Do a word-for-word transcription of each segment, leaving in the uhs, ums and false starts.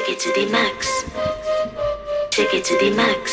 Shake it to the max. Shake it to the max.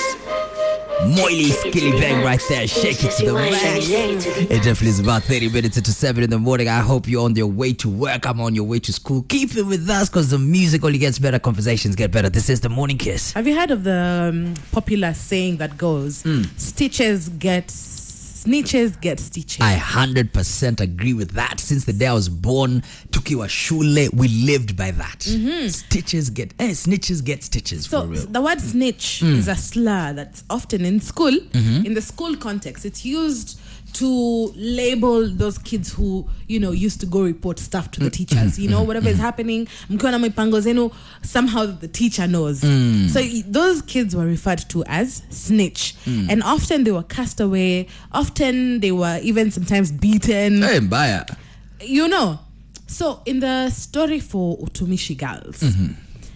Moily Skilly Bang right there. Shake it to the max. It definitely is about thirty minutes into seven in the morning. I hope you're on your way to work. I'm on your way to school. Keep it with us because the music only gets better. Conversations get better. This is the Morning Kiss. Have you heard of the um, popular saying that goes, mm. stitches get snitches get stitches? I one hundred percent agree with that. Since the day I was born, tukiwa shule, we lived by that. Mm-hmm. Stitches get, eh, snitches get stitches, so for real. The word snitch mm. is a slur that's often in school, mm-hmm. in the school context. It's used to label those kids who, you know, used to go report stuff to the teachers. You know, whatever is happening, mkiwa na mipango zenu, somehow the teacher knows. Mm. So those kids were referred to as snitch. Mm. And often they were cast away. Often they were even sometimes beaten. Hey, mbaya. You know. So in the story for Utumishi Girls, mm-hmm.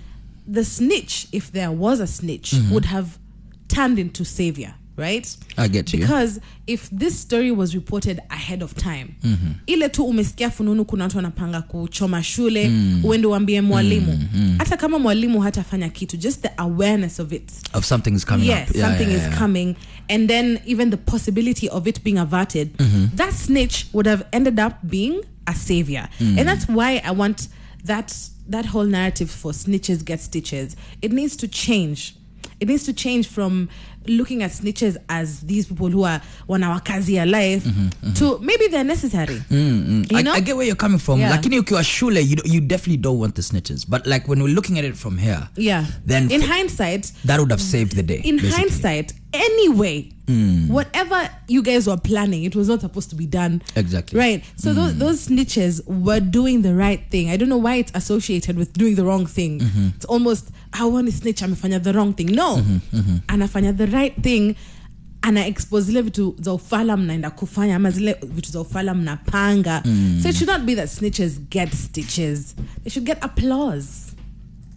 the snitch, if there was a snitch, mm-hmm. would have turned into savior. Right? I get you. Because if this story was reported ahead of time, mm-hmm. ile tu umesikia fununu kuna watu wanapanga kuchoma shule, mm. uende uambie mwalimu. Mm-hmm. Hata kama mwalimu hatafanya kitu, just the awareness of it. Of something is coming yes, up. Yeah, something yeah, yeah, is yeah. coming. And then even the possibility of it being averted, mm-hmm. that snitch would have ended up being a savior. Mm. And that's why I want that that whole narrative for snitches get stitches. It needs to change. It needs to change from looking at snitches as these people who are wanawakazi life mm-hmm, mm-hmm. to maybe they're necessary. Mm-hmm. You I, know? I get where you're coming from. Yeah. Lakini ukiwa shule, you you definitely don't want the snitches. But like when we're looking at it from here, yeah. Then in f- hindsight, that would have saved the day. In basically. hindsight, anyway, mm. whatever you guys were planning, it was not supposed to be done. Exactly. Right. So mm. those those snitches were doing the right thing. I don't know why it's associated with doing the wrong thing. Mm-hmm. It's almost, I want to snitch, amefanya the wrong thing. No. Mm-hmm, mm-hmm. Anafanya the right thing. Ana expose zile vitu za ufala mnaenda kufanya ama zile vitu za ufala mnapanga. Mm. So it should not be that snitches get stitches. They should get applause.